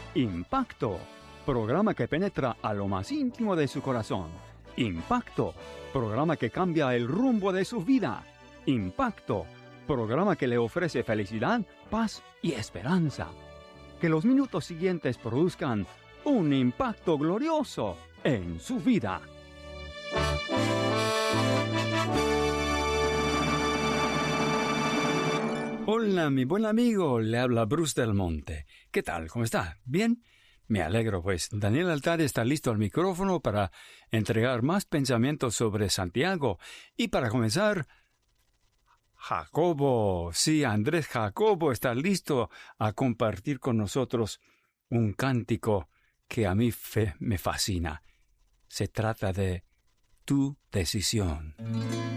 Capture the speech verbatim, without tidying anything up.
Impacto, programa que penetra a lo más íntimo de su corazón. Impacto, programa que cambia el rumbo de su vida. Impacto, programa que le ofrece felicidad, paz y esperanza. Que los minutos siguientes produzcan un impacto glorioso en su vida. Hola, mi buen amigo, le habla Bruce Del Monte. ¿Qué tal? ¿Cómo está? ¿Bien? Me alegro, pues. Daniel Altari está listo al micrófono para entregar más pensamientos sobre Santiago. Y para comenzar, Jacobo, sí, Andrés Jacobo está listo a compartir con nosotros un cántico que a mí fe, me fascina. Se trata de Tu Decisión.